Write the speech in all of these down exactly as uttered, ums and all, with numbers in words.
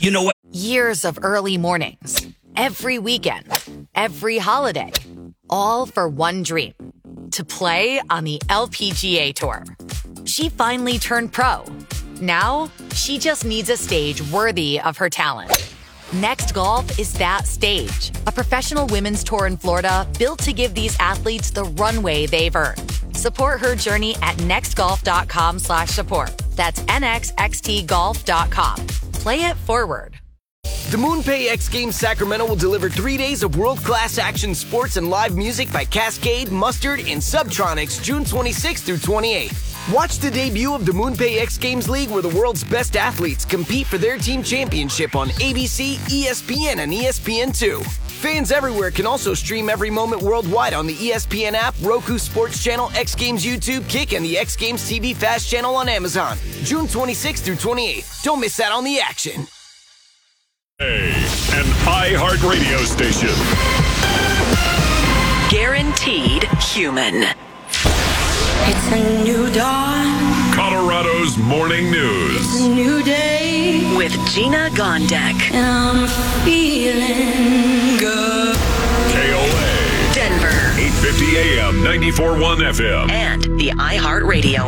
You know what? Years of early mornings, every weekend, every holiday, all for one dream, to play on the L P G A Tour. She finally turned pro. Now, she just needs a stage worthy of her talent. Next Golf is that stage, a professional women's tour in Florida built to give these athletes the runway they've earned. Support her journey at nextgolf.com slash support. That's nxxtgolf dot com. Play it forward. The MoonPay X Games Sacramento will deliver three days of world-class action sports and live music by Cascade, Mustard, and Subtronics June twenty-sixth through twenty-eighth. Watch the debut of the MoonPay X Games League, where the world's best athletes compete for their team championship on A B C, E S P N, and E S P N two. Fans everywhere can also stream every moment worldwide on the E S P N app, Roku Sports Channel, X Games YouTube, Kick, and the X Games T V Fast Channel on Amazon. June twenty-sixth through twenty-eighth. Don't miss out on the action. Hey, an iHeartRadio station. Guaranteed human. It's a new dawn. Colorado's morning news. It's a new day. With Gina Gondek. And I'm feeling good. K O A. Denver. eight fifty A M, ninety-four point one F M. And the iHeartRadio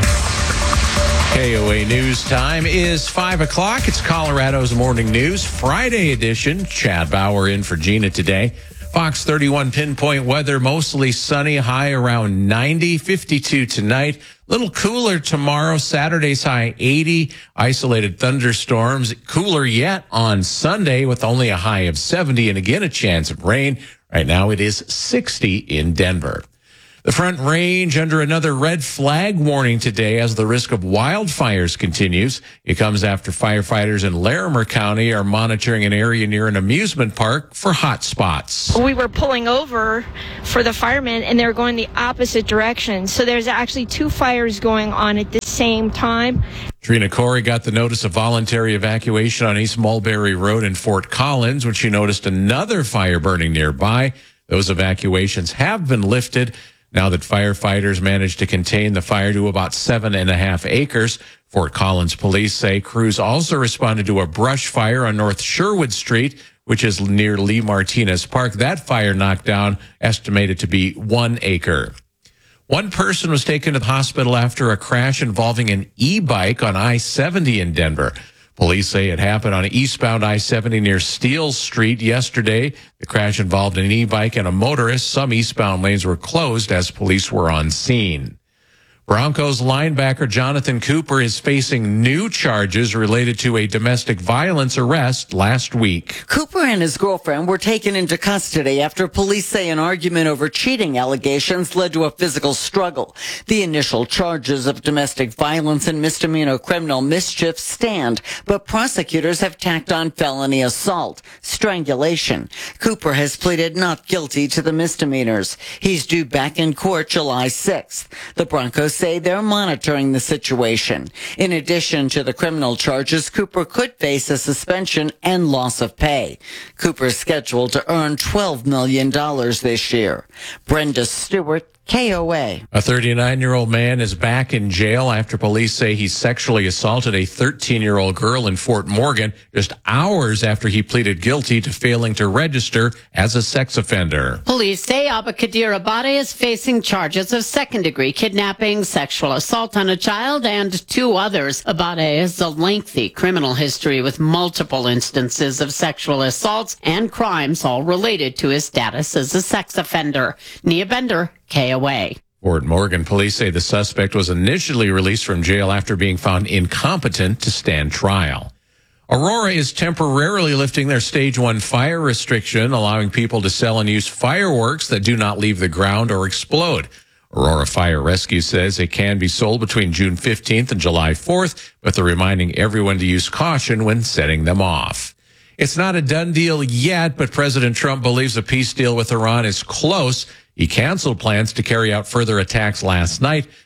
app. K O A News time is five o'clock. It's Colorado's Morning News, Friday edition. Chad Bauer in for Gina today. Fox thirty-one pinpoint weather, mostly sunny, high around ninety, fifty-two tonight. Little cooler tomorrow, Saturday's high eighty, isolated thunderstorms. Cooler yet on Sunday with only a high of seventy and again a chance of rain. Right now it is sixty in Denver. The Front Range under another red flag warning today as the risk of wildfires continues. It comes after firefighters in Larimer County are monitoring an area near an amusement park for hot spots. We were pulling over for the firemen and they were going the opposite direction. So there's actually two fires going on at the same time. Trina Corey got the notice of voluntary evacuation on East Mulberry Road in Fort Collins when she noticed another fire burning nearby. Those evacuations have been lifted now that firefighters managed to contain the fire to about seven and a half acres. Fort Collins police say crews also responded to a brush fire on North Sherwood Street, which is near Lee Martinez Park. That fire knocked down, estimated to be one acre. One person was taken to the hospital after a crash involving an e-bike on I seventy in Denver. Police say it happened on eastbound I seventy near Steele Street yesterday. The crash involved an e-bike and a motorist. Some eastbound lanes were closed as police were on scene. Broncos linebacker Jonathan Cooper is facing new charges related to a domestic violence arrest last week. Cooper and his girlfriend were taken into custody after police say an argument over cheating allegations led to a physical struggle. The initial charges of domestic violence and misdemeanor criminal mischief stand, but prosecutors have tacked on felony assault, strangulation. Cooper has pleaded not guilty to the misdemeanors. He's due back in court July sixth. The Broncos say they're monitoring the situation. In addition to the criminal charges, Cooper could face a suspension and loss of pay. Cooper's scheduled to earn twelve million dollars this year. Brenda Stewart, K O A. A thirty-nine-year-old man is back in jail after police say he sexually assaulted a thirteen-year-old girl in Fort Morgan just hours after he pleaded guilty to failing to register as a sex offender. Police say Abakadir Abade is facing charges of second-degree kidnapping, sexual assault on a child, and two others. Abade has a lengthy criminal history with multiple instances of sexual assaults and crimes, all related to his status as a sex offender. Nia Bender, K O A. Fort Morgan police say the suspect was initially released from jail after being found incompetent to stand trial. Aurora is temporarily lifting their stage one fire restriction, allowing people to sell and use fireworks that do not leave the ground or explode. Aurora Fire Rescue says it can be sold between June fifteenth and July fourth, but they're reminding everyone to use caution when setting them off. It's not a done deal yet, but President Trump believes a peace deal with Iran is close. He canceled plans to carry out further attacks last night,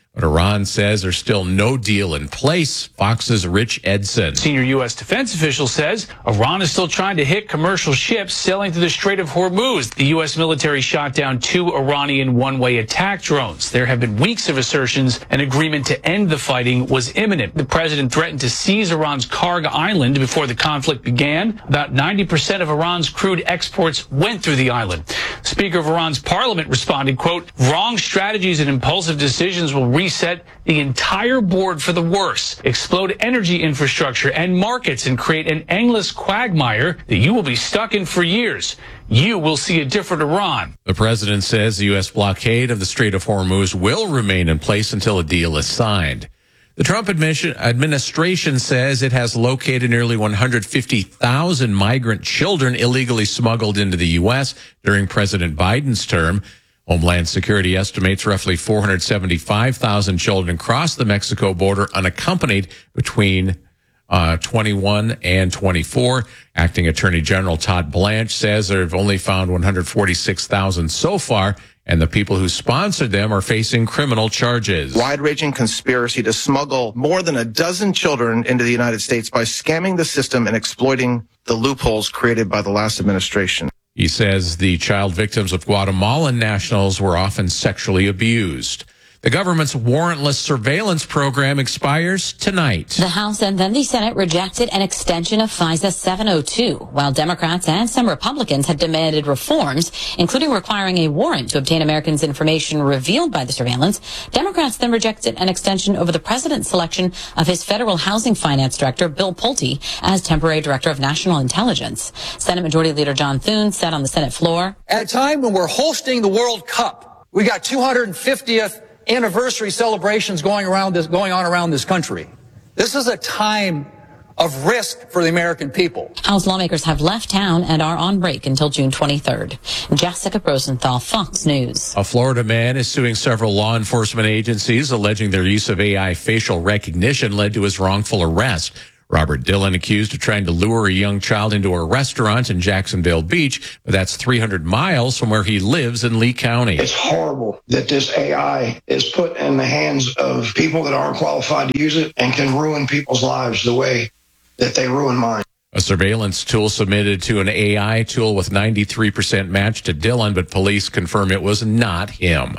But Iran says there's still no deal in place. Fox's Rich Edson. Senior U S defense official says Iran is still trying to hit commercial ships sailing through the Strait of Hormuz. The U S military shot down two Iranian one-way attack drones. There have been weeks of assertions an agreement to end the fighting was imminent. The president threatened to seize Iran's Karg Island before the conflict began. About ninety percent of Iran's crude exports went through the island. Speaker of Iran's parliament responded, quote, wrong strategies and impulsive decisions will reset the entire board for the worse, explode energy infrastructure and markets, and create an endless quagmire that you will be stuck in for years. You will see a different Iran. The president says the U S blockade of the Strait of Hormuz will remain in place until a deal is signed. The Trump admission, administration says it has located nearly one hundred fifty thousand migrant children illegally smuggled into the U S during President Biden's term. Homeland Security estimates roughly four hundred seventy-five thousand children crossed the Mexico border unaccompanied between uh, twenty-one and twenty-four. Acting Attorney General Todd Blanche says they've only found one hundred forty-six thousand so far, and the people who sponsored them are facing criminal charges. Wide-ranging conspiracy to smuggle more than a dozen children into the United States by scamming the system and exploiting the loopholes created by the last administration. He says the child victims of Guatemalan nationals were often sexually abused. The government's warrantless surveillance program expires tonight. The House and then the Senate rejected an extension of FISA seven oh two, while Democrats and some Republicans had demanded reforms, including requiring a warrant to obtain Americans' information revealed by the surveillance. Democrats then rejected an extension over the president's selection of his federal housing finance director, Bill Pulte, as temporary director of national intelligence. Senate Majority Leader John Thune said on the Senate floor, at a time when we're hosting the World Cup, we got two hundred fiftieth anniversary celebrations going around this, going on around this country. This is a time of risk for the American people. House lawmakers have left town and are on break until June twenty-third. Jessica Rosenthal, Fox News. A Florida man is suing several law enforcement agencies, alleging their use of A I facial recognition led to his wrongful arrest. Robert Dillon accused of trying to lure a young child into a restaurant in Jacksonville Beach, but that's three hundred miles from where he lives in Lee County. It's horrible that this A I is put in the hands of people that aren't qualified to use it and can ruin people's lives the way that they ruin mine. A surveillance tool submitted to an A I tool with ninety-three percent match to Dillon, but police confirm it was not him.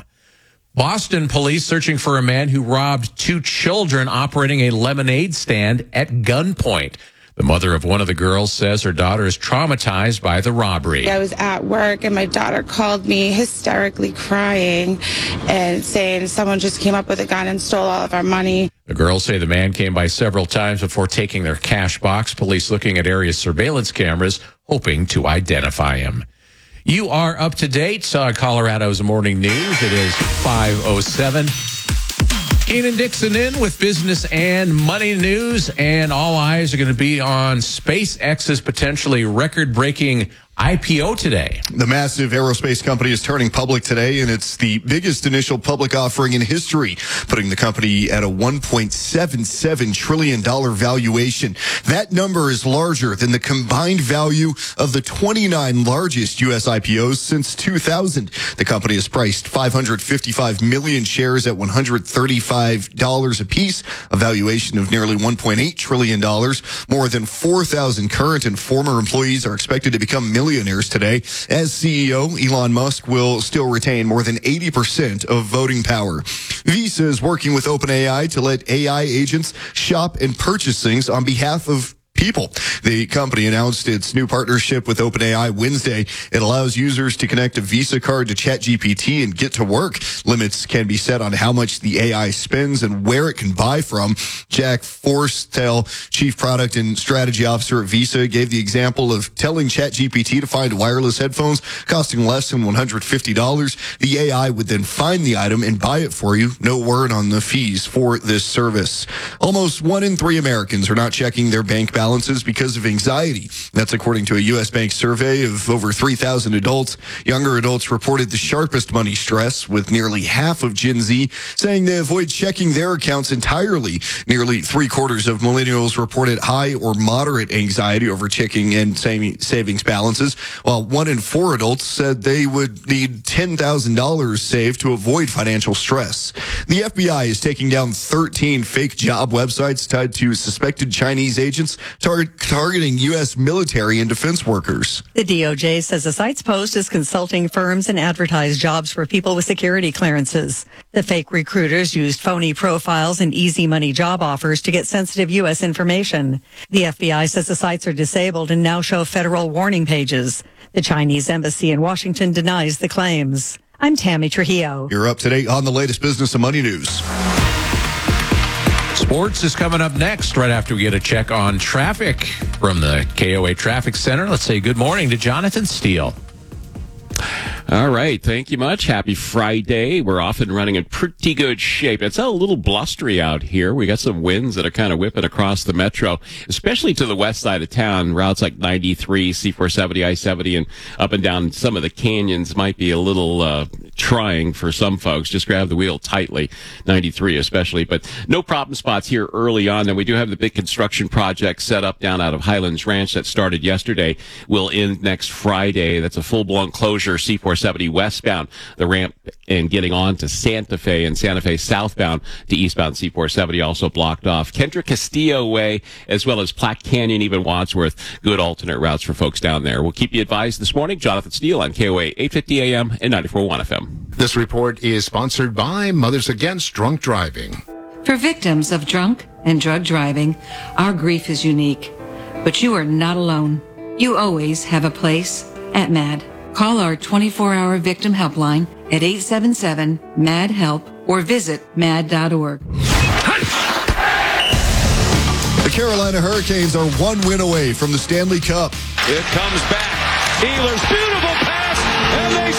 Boston police searching for a man who robbed two children operating a lemonade stand at gunpoint. The mother of one of the girls says her daughter is traumatized by the robbery. I was at work and my daughter called me hysterically crying and saying someone just came up with a gun and stole all of our money. The girls say the man came by several times before taking their cash box. Police looking at area surveillance cameras, hoping to identify him. You are up to date on Colorado's Morning News. It is five oh seven. Keenan Dixon in with business and money news, and all eyes are going to be on SpaceX's potentially record-breaking I P O today. The massive aerospace company is turning public today, and it's the biggest initial public offering in history, putting the company at a one point seven seven trillion dollars valuation. That number is larger than the combined value of the twenty-nine largest U S I P Os since two thousand. The company has priced five hundred fifty-five million shares at one hundred thirty-five dollars apiece, a valuation of nearly one point eight trillion dollars. More than four thousand current and former employees are expected to become millionaires today. As C E O, Elon Musk will still retain more than eighty percent of voting power. Visa is working with OpenAI to let A I agents shop and purchase things on behalf of people. The company announced its new partnership with OpenAI Wednesday. It allows users to connect a Visa card to ChatGPT and get to work. Limits can be set on how much the A I spends and where it can buy from. Jack Forstell, Chief Product and Strategy Officer at Visa, gave the example of telling ChatGPT to find wireless headphones costing less than one hundred fifty dollars. The A I would then find the item and buy it for you. No word on the fees for this service. Almost one in three Americans are not checking their bank balance balances because of anxiety. That's according to a U S Bank survey of over three thousand adults. Younger adults reported the sharpest money stress, with nearly half of Gen Z saying they avoid checking their accounts entirely. Nearly three quarters of millennials reported high or moderate anxiety over checking and savings balances, while one in four adults said they would need ten thousand dollars saved to avoid financial stress. The F B I is taking down thirteen fake job websites tied to suspected Chinese agents tar- targeting U S military and defense workers. The D O J says the site's post is consulting firms and advertise jobs for people with security clearances. The fake recruiters used phony profiles and easy money job offers to get sensitive U S information. The F B I says the sites are disabled and now show federal warning pages. The Chinese embassy in Washington denies the claims. I'm Tammy Trujillo. You're up to date on the latest business and money news. Sports is coming up next, right after we get a check on traffic from the K O A Traffic Center. Let's say good morning to Jonathan Steele. All right. Thank you much. Happy Friday. We're off and running in pretty good shape. It's a little blustery out here. We got some winds that are kind of whipping across the metro, especially to the west side of town. Routes like ninety-three, C four seventy, I seventy, and up and down some of the canyons might be a little uh, trying for some folks. Just grab the wheel tightly, ninety-three especially. But no problem spots here early on. And we do have the big construction project set up down out of Highlands Ranch that started yesterday. Will end next Friday. That's a full-blown closure, C four seventy westbound, the ramp and getting on to Santa Fe, and Santa Fe southbound to eastbound C four seventy also blocked off. Kendra Castillo Way, as well as Platte Canyon, even Wadsworth, good alternate routes for folks down there. We'll keep you advised this morning. Jonathan Steele on K O A eight fifty A M and ninety-four point one F M. This report is sponsored by Mothers Against Drunk Driving. For victims of drunk and drug driving, our grief is unique, but you are not alone. You always have a place at MAD. Call our twenty-four hour victim helpline at eight seven seven, M A D, HELP or visit mad dot org. The Carolina Hurricanes are one win away from the Stanley Cup. It comes back. Ehlers, beautiful pass, and they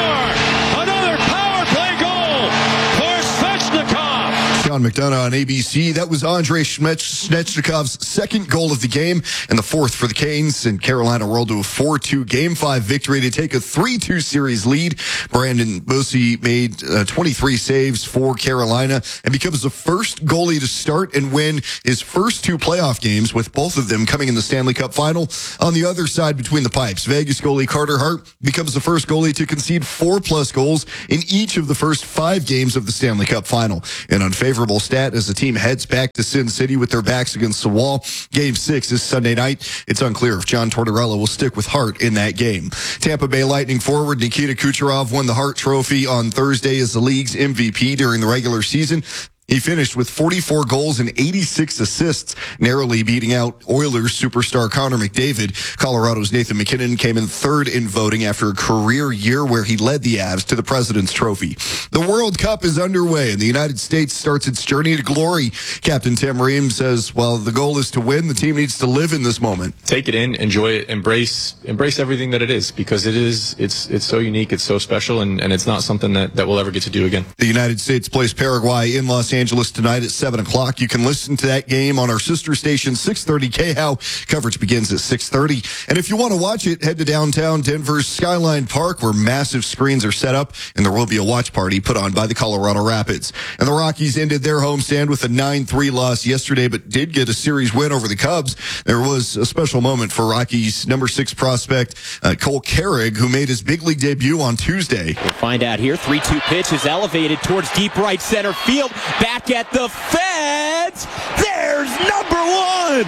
score! Another power play goal for Svechnikov. Sean McDonough on A B C. That was Andrei Svechnikov's second goal of the game and the fourth for the Canes. And Carolina rolled to a four two Game five victory to take a three two series lead. Brandon Bosse made uh, twenty-three saves for Carolina and becomes the first goalie to start and win his first two playoff games, with both of them coming in the Stanley Cup final. On the other side between the pipes, Vegas goalie Carter Hart becomes the first goalie to concede four-plus goals in each of the first five games of the Stanley Cup final. An unfavorable stat as the team heads back to Sin City with their backs against the wall. Game six is Sunday night. It's unclear if John Tortorella will stick with Hart in that game. Tampa Bay Lightning forward Nikita Kucherov won the Hart Trophy on Thursday as the league's M V P during the regular season. He finished with forty-four goals and eighty-six assists, narrowly beating out Oilers superstar Connor McDavid. Colorado's Nathan MacKinnon came in third in voting after a career year where he led the Avs to the President's Trophy. The World Cup is underway, and the United States starts its journey to glory. Captain Tim Ream says, while the goal is to win, the team needs to live in this moment. Take it in, enjoy it, embrace embrace everything that it is, because it is it's it's so unique, it's so special, and, and it's not something that, that we'll ever get to do again. The United States plays Paraguay in Los Angeles. Angeles tonight at seven o'clock. You can listen to that game on our sister station, six thirty K H O W. Coverage begins at six thirty. And if you want to watch it, head to downtown Denver's Skyline Park, where massive screens are set up, and there will be a watch party put on by the Colorado Rapids. And the Rockies ended their homestand with a nine three loss yesterday, but did get a series win over the Cubs. There was a special moment for Rockies number six prospect, uh, Cole Carrig, who made his big league debut on Tuesday. We'll find out here. three two pitch is elevated towards deep right center field. Back at the fence. There's number one.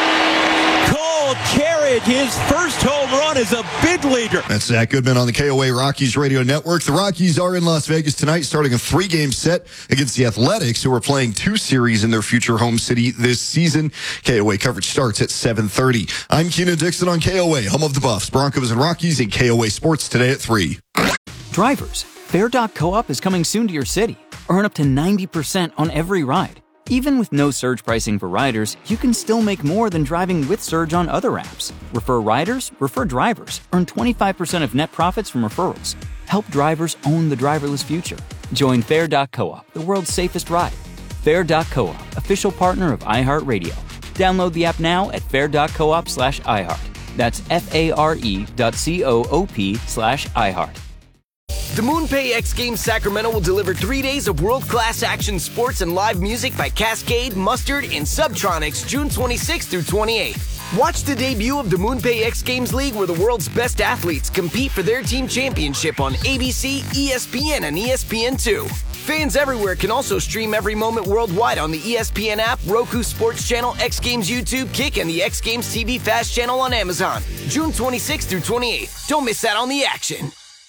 Cole Carrig, his first home run as a big leaguer. That's Zach Goodman on the K O A Rockies Radio Network. The Rockies are in Las Vegas tonight, starting a three-game set against the Athletics, who are playing two series in their future home city this season. K O A coverage starts at seven thirty. I'm Keenan Dixon on K O A, home of the Buffs, Broncos, and Rockies, and K O A Sports today at three. Drivers, Fair dot co-op is coming soon to your city. Earn up to ninety percent on every ride. Even with no surge pricing for riders, you can still make more than driving with Surge on other apps. Refer riders, refer drivers. Earn twenty-five percent of net profits from referrals. Help drivers own the driverless future. Join Fair dot co-op, the world's safest ride. Fair dot co-op, official partner of iHeartRadio. Download the app now at fair.coop slash iHeart. That's F-A-R-E dot C-O-O-P slash iHeart. The MoonPay X Games Sacramento will deliver three days of world-class action sports and live music by Cascade, Mustard, and Subtronics June twenty-sixth through twenty-eighth. Watch the debut of the MoonPay X Games League, where the world's best athletes compete for their team championship on A B C, E S P N, and E S P N two. Fans everywhere can also stream every moment worldwide on the E S P N app, Roku Sports Channel, X Games YouTube, Kick, and the X Games T V Fast channel on Amazon. June twenty-sixth through twenty-eighth. Don't miss out on the action.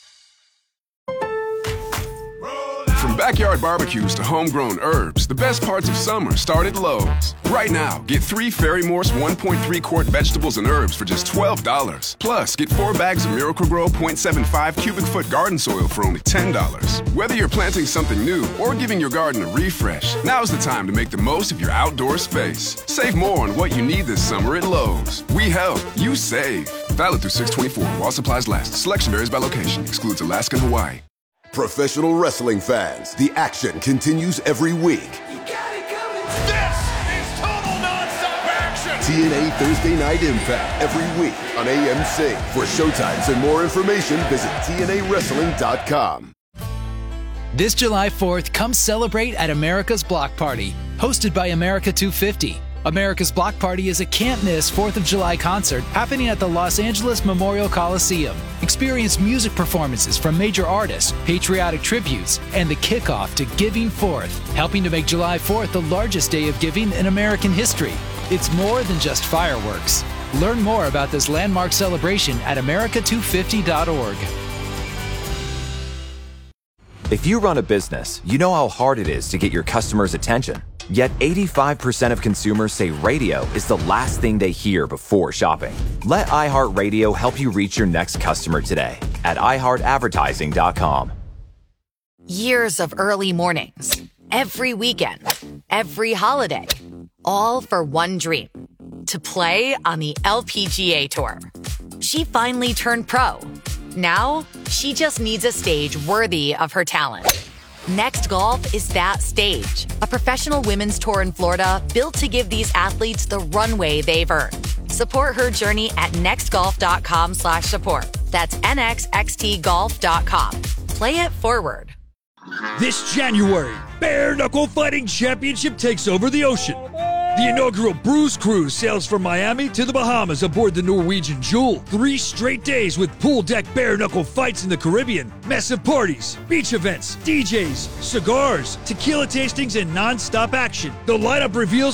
From backyard barbecues to homegrown herbs, the best parts of summer start at Lowe's. Right now, get three Fairy Morse one point three quart vegetables and herbs for just twelve dollars. Plus, get four bags of Miracle-Gro point seven five cubic foot garden soil for only ten dollars. Whether you're planting something new or giving your garden a refresh, now's the time to make the most of your outdoor space. Save more on what you need this summer at Lowe's. We help, you save. Valid through six twenty-four while supplies last. Selection varies by location. Excludes Alaska and Hawaii. Professional wrestling fans, the action continues every week. This is total nonstop action. T N A Thursday Night Impact every week on A M C. For showtimes and more information, visit T N A wrestling dot com. This July fourth, come celebrate at America's Block Party, hosted by America two fifty. America's Block Party is a can't-miss fourth of July concert happening at the Los Angeles Memorial Coliseum. Experience music performances from major artists, patriotic tributes, and the kickoff to Giving Fourth, helping to make July fourth the largest day of giving in American history. It's more than just fireworks. Learn more about this landmark celebration at America two fifty dot org. If you run a business, you know how hard it is to get your customers' attention. Yet eighty-five percent of consumers say radio is the last thing they hear before shopping. Let iHeartRadio help you reach your next customer today at i heart advertising dot com. Years of early mornings, every weekend, every holiday, all for one dream, to play on the L P G A Tour. She finally turned pro. Now, she just needs a stage worthy of her talent. Next Golf is that stage, a professional women's tour in Florida built to give these athletes the runway they've earned. Support her journey at next golf dot com slash support. That's N X X T golf dot com. Play it forward. This January, Bare Knuckle Fighting Championship takes over the ocean. The inaugural Bruise Cruise sails from Miami to the Bahamas aboard the Norwegian Jewel. Three straight days with pool deck bare knuckle fights in the Caribbean, massive parties, beach events, D Js, cigars, tequila tastings, and non-stop action. The lineup reveals